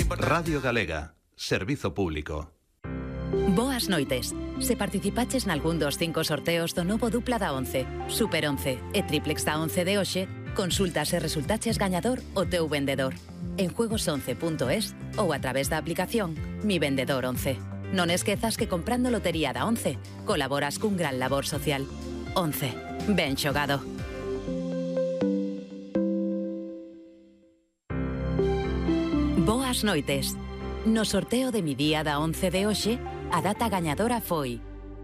Radio Galega, servizo público. Boas noites. Se participaches nalgún dos 5 sorteos do novo dupla da 11, Super 11 e Triplex da 11 de hoxe, consulta se resultaches gañador o teu vendedor en juegos11.es ou a través da aplicación Mi Vendedor 11. Non esquezas que comprando lotería da 11 colaboras cun gran labor social. 11. Ben xogado. Boas noites. No sorteo de Mi Día da 11 de hoxe, a data gañadora foi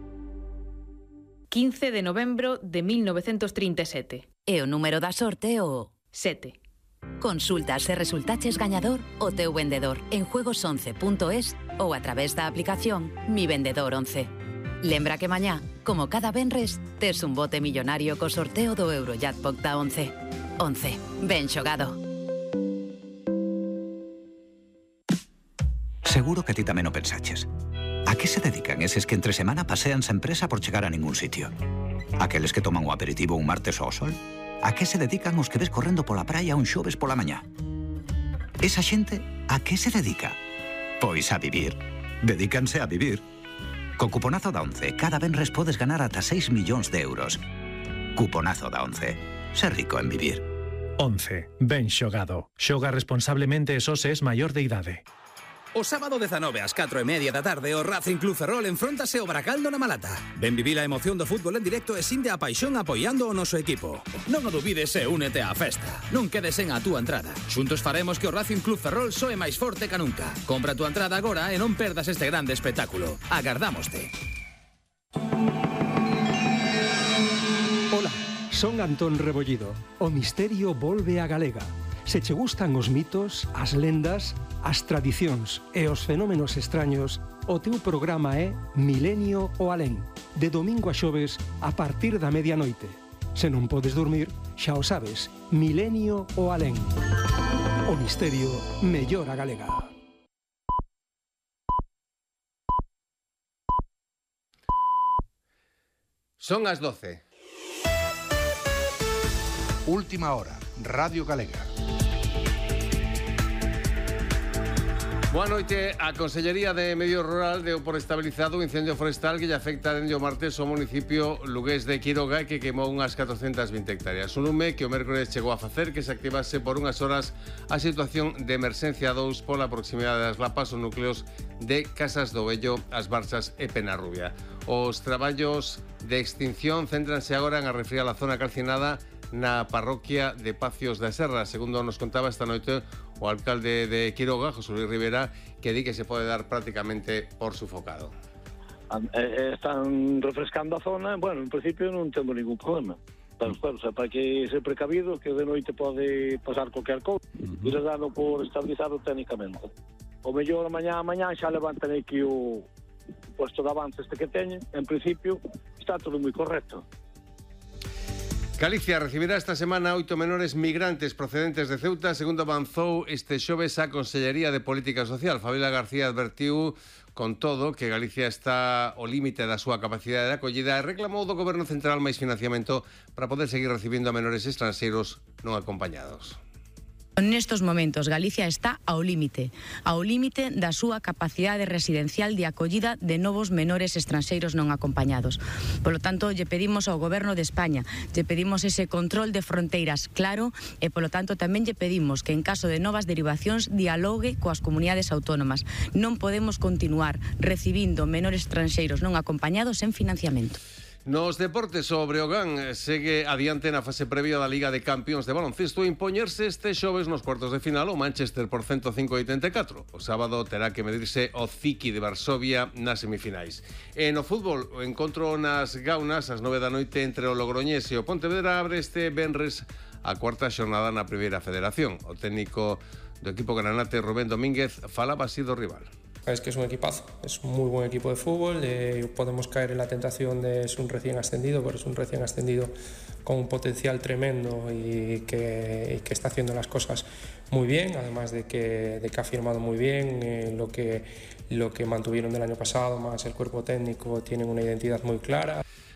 15 de novembro de 1937. E o número da sorte o 7. Consulta se resultaches gañador o teu vendedor en juegos11.es ou a través da aplicación Mi Vendedor 11. Lembra que mañá, como cada venres, tes un bote millonario co sorteo do Eurojackpot da 11. 11. Ben xogado. Seguro que ti tamén o pensaches. A que se dedican eses que entre semana pasean sen presa por chegar a ningún sitio? Aqueles que toman o aperitivo un martes ao sol? A que se dedican os que ves correndo pola praia un xoves pola mañá? Esa xente, a que se dedica? Pois a vivir. Dedícanse a vivir. Co cuponazo da 11, cada venres podes ganar ata 6 millóns de euros. Cuponazo da 11. Ser rico en vivir. 11. Ben xogado. Xoga responsablemente e só se es maior de idade. O sábado 19 ás 4:30 da tarde o Racing Club Ferrol enfróntase ao Baracaldo na Malata. Ven vivir a emoción do fútbol en directo e sinte a paixón apoiando o noso equipo. Non o dubides e únete á festa. Non quedes sen a túa entrada. Xuntos faremos que o Racing Club Ferrol soe máis forte ca nunca. Compra a túa entrada agora e non perdas este grande espectáculo. Agardámoste. Ola, son Antón Rebollido. O misterio volve a Galega. Se che gustan os mitos, as lendas, as tradicións e os fenómenos extraños, o teu programa é Milenio o Alén, de domingo a xoves a partir da medianoite. Se non podes dormir, xa o sabes, Milenio o Alén. O misterio mellor a Galega. Son as 12. Última hora, Radio Galega. Boa noite. A Consellería de Medio Rural deu por estabilizado o incendio forestal que lle afecta dende o martes ao municipio lugués de Quiroga, que queimou unhas 420 hectáreas. Un lume que o mércores chegou a facer que se activase por unhas horas a situación de emerxencia 2 pola proximidade das Lapas ou núcleos de Casas do Vello, As Barzas e Penarrubia. Os traballos de extinción céntranse agora en arrefriar a zona calcinada na parroquia de Pacios da Serra, segundo nos contaba esta noite o alcalde de Quiroga, José Luis Rivera, que di que se pode dar prácticamente por sufocado. Están refrescando a zona, bueno, en principio non temos ningún problema. Pero, para que ser precavido, que de noite pode pasar cualquier cousa, e les dado por estabilizado técnicamente. O mellor mañá xa levantan aquí o puesto de avance este que teñen, en principio está todo moi correcto. Galicia recibirá esta semana 8 menores migrantes procedentes de Ceuta, segundo avanzou este xoves a Consellería de Política Social. Fabiola García advertiu, con todo, que Galicia está ao límite da súa capacidade de acollida e reclamou do Goberno Central máis financiamento para poder seguir recibindo a menores estranxeiros non acompañados. Nestos momentos, Galicia está ao límite da súa capacidade residencial de acollida de novos menores estranxeiros non acompañados. Por lo tanto, lle pedimos ao Goberno de España, lle pedimos ese control de fronteiras claro e, por lo tanto, tamén lle pedimos que en caso de novas derivacións dialogue coas comunidades autónomas. Non podemos continuar recibindo menores estranxeiros non acompañados sen financiamento. Nos deportes, o Breogán segue adiante na fase previa da Liga de Campións de baloncesto e impoñerse este xoves nos cuartos de final o Manchester por 105-84. O sábado terá que medirse o Ciki de Varsovia nas semifinais. E no fútbol, o encontro nas Gaunas ás 9 da noite entre o Logroñés e o Pontevedra abre este venres a cuarta xornada na Primeira Federación. O técnico do equipo granate, Rubén Domínguez, falaba así do rival. Es que es un equipazo, es un muy buen equipo de fútbol, podemos caer en la tentación de es un recién ascendido, pero es un recién ascendido con un potencial tremendo y que está haciendo las cosas muy bien, además de que ha firmado muy bien lo que mantuvieron del año pasado, más el cuerpo técnico, tienen una identidad muy clara.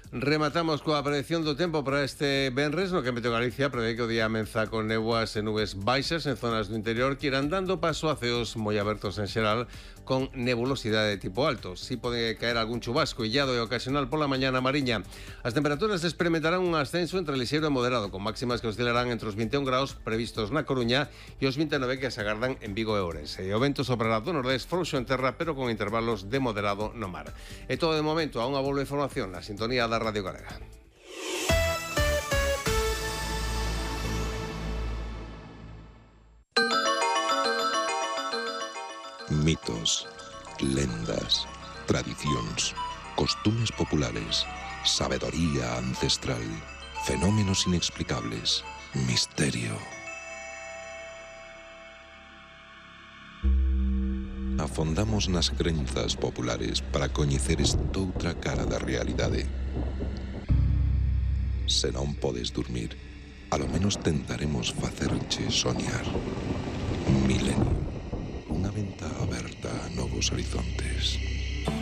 Rematamos coa predicción do tempo para este venres, no que Meteo Galicia prevé que o día amenza con néboas e nubes baixas en zonas do interior que irán dando paso a ceos moi abertos en xeral con nebulosidade de tipo alto. Si pode caer algún chubasco illado e ocasional pola mañá na Mariña. As temperaturas experimentarán un ascenso entre lixeiro e moderado, con máximas que oscilarán entre os 21 graus previstos na Coruña e os 29 que se agardan en Vigo e Ourense. E o vento soprará do nordés frouxo en terra, pero con intervalos de moderado no mar. E todo de momento, a unha boa información na sintonía da Radio Galega. Mitos, lendas, tradicións, costumes populares, sabedoría ancestral, fenómenos inexplicables, misterio. Afondamos nas crenzas populares para coñecer estoutra cara da realidade. Se non podes dormir, a lo menos tentaremos facerche soñar. Milenio. Unha venta aberta a novos horizontes.